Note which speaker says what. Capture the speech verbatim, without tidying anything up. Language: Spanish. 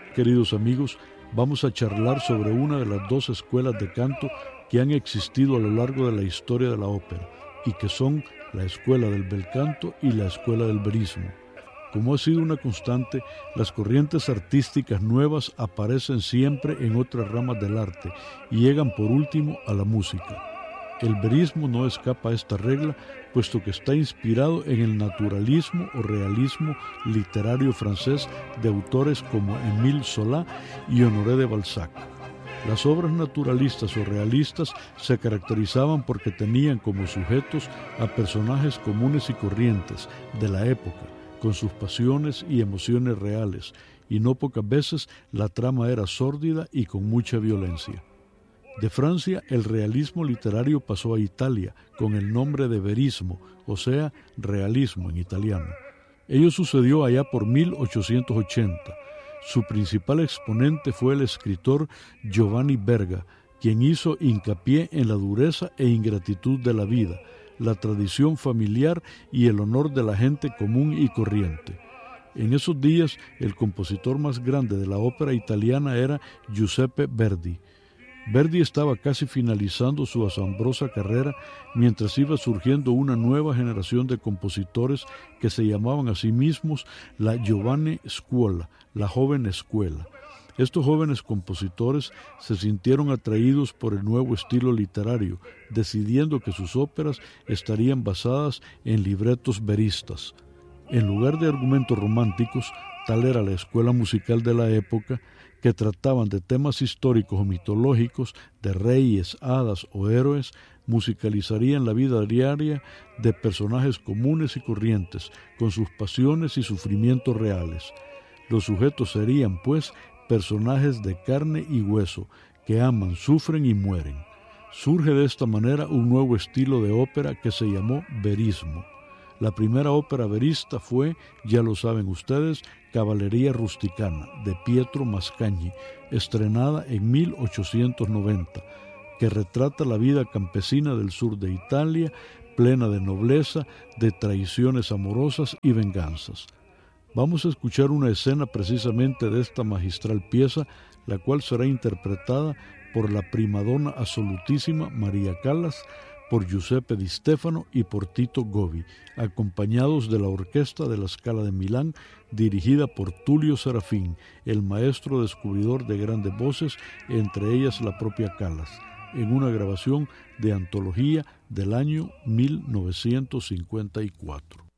Speaker 1: queridos amigos, vamos a charlar sobre una de las dos escuelas de canto que han existido a lo largo de la historia de la ópera y que son la escuela del bel canto y la escuela del verismo. Como ha sido una constante, las corrientes artísticas nuevas aparecen siempre en otras ramas del arte y llegan por último a la música. El verismo no escapa a esta regla, puesto que está inspirado en el naturalismo o realismo literario francés de autores como Émile Zola y Honoré de Balzac. Las obras naturalistas o realistas se caracterizaban porque tenían como sujetos a personajes comunes y corrientes de la época, con sus pasiones y emociones reales, y no pocas veces la trama era sórdida y con mucha violencia. De Francia, el realismo literario pasó a Italia con el nombre de verismo, o sea, realismo en italiano. Ello sucedió allá por mil ochocientos ochenta. Su principal exponente fue el escritor Giovanni Verga, quien hizo hincapié en la dureza e ingratitud de la vida, la tradición familiar y el honor de la gente común y corriente. En esos días, el compositor más grande de la ópera italiana era Giuseppe Verdi. Verdi estaba casi finalizando su asombrosa carrera mientras iba surgiendo una nueva generación de compositores que se llamaban a sí mismos la Giovane Scuola, la joven escuela. Estos jóvenes compositores se sintieron atraídos por el nuevo estilo literario, decidiendo que sus óperas estarían basadas en libretos veristas. En lugar de argumentos románticos, tal era la escuela musical de la época, que trataban de temas históricos o mitológicos, de reyes, hadas o héroes, musicalizarían la vida diaria de personajes comunes y corrientes, con sus pasiones y sufrimientos reales. Los sujetos serían, pues, personajes de carne y hueso, que aman, sufren y mueren. Surge de esta manera un nuevo estilo de ópera que se llamó verismo. La primera ópera verista fue, ya lo saben ustedes, Cavalleria Rusticana, de Pietro Mascagni, estrenada en mil ochocientos noventa, que retrata la vida campesina del sur de Italia, plena de nobleza, de traiciones amorosas y venganzas. Vamos a escuchar una escena precisamente de esta magistral pieza, la cual será interpretada por la primadonna absolutísima María Callas, por Giuseppe Di Stefano y por Tito Gobi, acompañados de la Orquesta de la Scala de Milán, dirigida por Tullio Serafín, el maestro descubridor de grandes voces, entre ellas la propia Callas, en una grabación de antología del año mil novecientos cincuenta y cuatro.